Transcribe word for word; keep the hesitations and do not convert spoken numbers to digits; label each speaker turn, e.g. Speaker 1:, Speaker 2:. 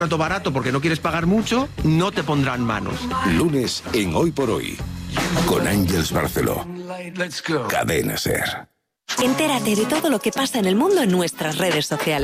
Speaker 1: contrato barato porque no quieres pagar mucho, no te pondrán manos.
Speaker 2: Lunes en Hoy por Hoy, con Ángeles Barceló. Cadena SER.
Speaker 3: Entérate de todo lo que pasa en el mundo en nuestras redes sociales.